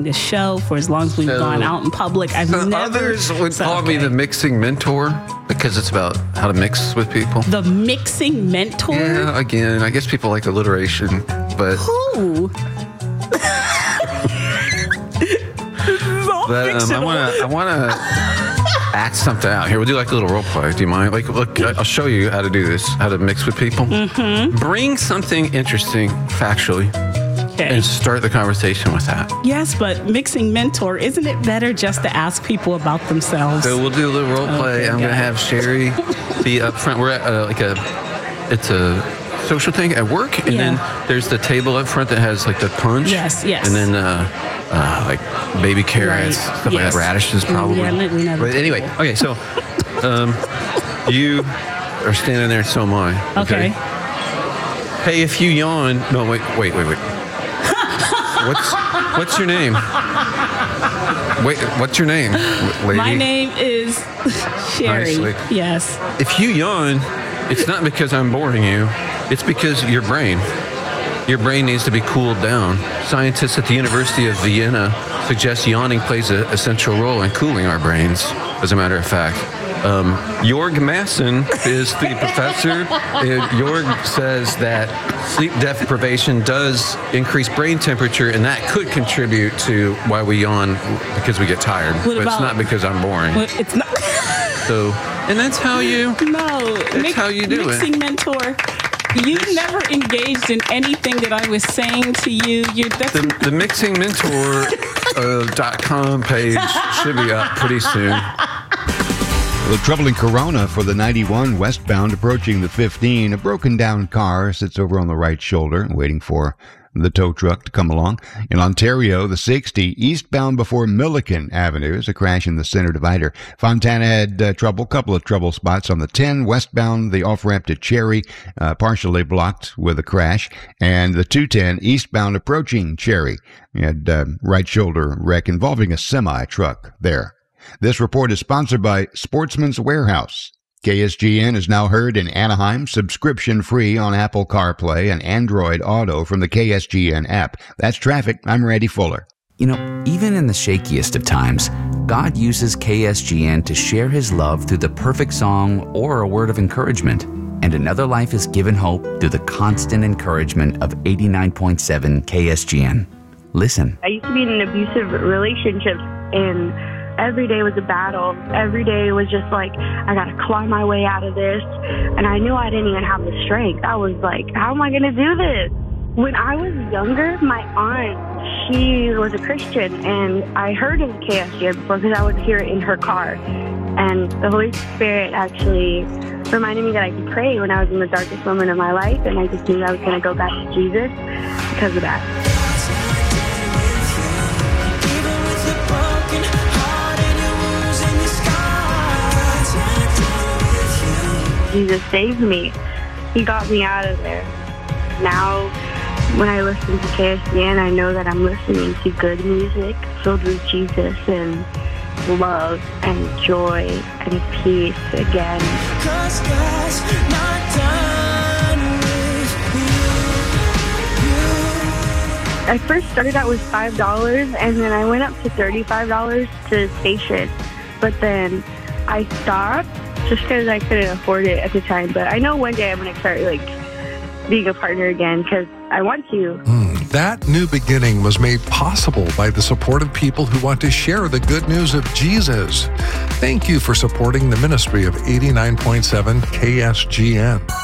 doing this show, for as long as we've gone out in public. I've never... Others would call me the mixing mentor because it's about how to mix with people. The mixing mentor? Yeah, again, I guess people like alliteration, but... Who? But I want to act something out here. We'll do like a little role play. Do you mind? Like, look, I'll show you how to do this, how to mix with people. Mm-hmm. Bring something interesting, factually, and start the conversation with that. Yes, but mixing mentor, isn't it better just to ask people about themselves? So we'll do a little role play. I'm going to have Sherry be up front. We're at it's a social thing at work, and then there's the table up front that has like the punch. Yes. And then like baby carrots, stuff like that, radishes probably. Yeah, but anyway, okay, so you are standing there, so am I. Okay. Hey, if you yawn, no, wait. What's your name? Wait, what's your name, lady? My name is Sherry. Nicely. Yes. If you yawn, it's not because I'm boring you. It's because your brain needs to be cooled down. Scientists at the University of Vienna suggest yawning plays a central role in cooling our brains, as a matter of fact. Jorg Masson is the professor. Jorg says that sleep deprivation does increase brain temperature, and that could contribute to why we yawn, because we get tired. But it's not because I'm boring. It's not. So, and that's how you. No, that's how you do mixing it. Mentor. You never engaged in anything that I was saying to you. The mixingmentor.com page should be up pretty soon. The troubling Corona for the 91 westbound approaching the 15. A broken down car sits over on the right shoulder, waiting for the tow truck to come along. In Ontario, the 60 eastbound before Milliken Avenue is a crash in the center divider. Fontana had couple of trouble spots on the 10 westbound, the off-ramp to Cherry, partially blocked with a crash. And the 210 eastbound approaching Cherry had right shoulder wreck involving a semi-truck there. This report is sponsored by Sportsman's Warehouse. KSGN is now heard in Anaheim, subscription-free on Apple CarPlay and Android Auto from the KSGN app. That's traffic. I'm Randy Fuller. You know, even in the shakiest of times, God uses KSGN to share His love through the perfect song or a word of encouragement. And another life is given hope through the constant encouragement of 89.7 KSGN. Listen. I used to be in an abusive relationship, and every day was a battle. Every day was just like, I got to claw my way out of this. And I knew I didn't even have the strength. I was like, how am I going to do this? When I was younger, my aunt, she was a Christian, and I heard of KSGN before because I would hear it in her car. And the Holy Spirit actually reminded me that I could pray when I was in the darkest moment of my life, and I just knew I was going to go back to Jesus because of that. Jesus saved me. He got me out of there. Now, when I listen to KSGN, I know that I'm listening to good music filled with Jesus and love and joy and peace again. 'Cause God's not done with you. I first started out with $5, and then I went up to $35 to station. But then I stopped just because I couldn't afford it at the time. But I know one day I'm going to start being a partner again because I want to. That new beginning was made possible by the support of people who want to share the good news of Jesus. Thank you for supporting the ministry of 89.7 KSGN.